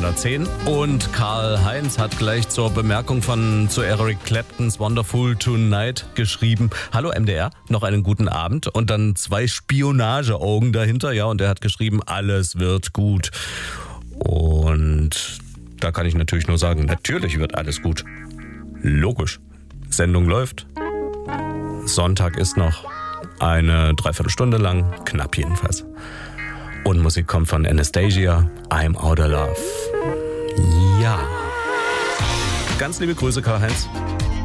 210. Und Karl-Heinz hat gleich zur Bemerkung zu Eric Claptons Wonderful Tonight geschrieben: Hallo MDR, noch einen guten Abend. Und dann 2 Spionageaugen dahinter, ja, und er hat geschrieben, alles wird gut. Und da kann ich natürlich nur sagen, natürlich wird alles gut. Logisch. Sendung läuft. Sonntag ist noch eine Dreiviertelstunde lang, knapp jedenfalls. Und Musik kommt von Anastasia, I'm Outta Love. Ja. Ganz liebe Grüße, Karl-Heinz.